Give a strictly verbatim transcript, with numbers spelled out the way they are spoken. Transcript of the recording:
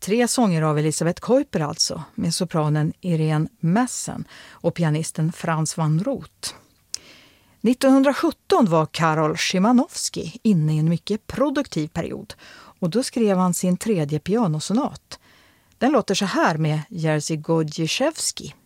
Tre sånger av Elisabeth Kuiper alltså, med sopranen Irene Messen och pianisten Frans van Roth. nittonhundrasjutton var Karol Szymanowski inne i en mycket produktiv period och då skrev han sin tredje pianosonat. Den låter så här med Jerzy Godziszewski.